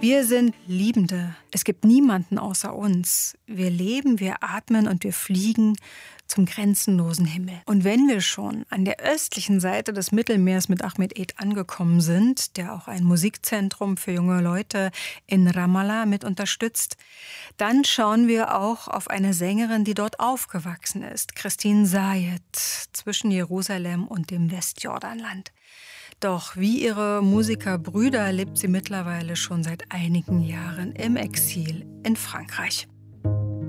Wir sind Liebende. Es gibt niemanden außer uns. Wir leben, wir atmen und wir fliegen zum grenzenlosen Himmel. Und wenn wir schon an der östlichen Seite des Mittelmeers mit Ahmed Eid angekommen sind, der auch ein Musikzentrum für junge Leute in Ramallah mit unterstützt, dann schauen wir auch auf eine Sängerin, die dort aufgewachsen ist, Christine Sayed, zwischen Jerusalem und dem Westjordanland. Doch wie ihre Musikerbrüder lebt sie mittlerweile schon seit einigen Jahren im Exil in Frankreich.